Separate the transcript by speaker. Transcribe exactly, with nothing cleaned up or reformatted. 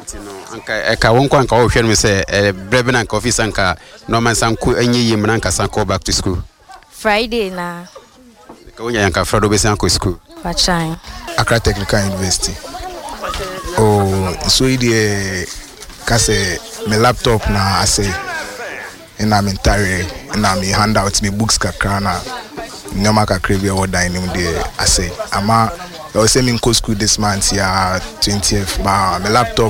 Speaker 1: twenty no anka eka wonko anka wo hwe no say brebe na anka office anka no man sanku anyi yim na anka sanko back to school
Speaker 2: Friday na
Speaker 1: ka wonya anka Friday be sanko school
Speaker 2: Bachan
Speaker 3: Accra Technical University. Oh, so it kase my laptop na ase ina me ntare ina me handout me books kakra na nyoma kakra bi o dan nim de ase ama I was saying in school this month, yeah, twentieth, but my laptop